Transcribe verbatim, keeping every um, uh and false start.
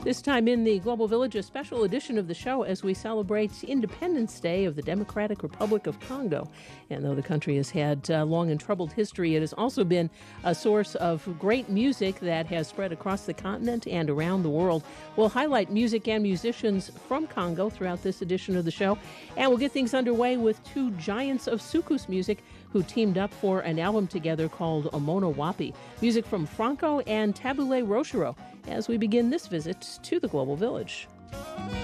This time in the Global Village, a special edition of the show as we celebrate Independence Day of the Democratic Republic of Congo. And though the country has had uh, long and troubled history, it has also been a source of great music that has spread across the continent and around the world. We'll highlight music and musicians from Congo throughout this edition of the show. And we'll get things underway with two giants of soukous music who teamed up for an album together called Omono Wapi. Music from Franco and Tabule Rochereau as we begin this visit to the Global Village.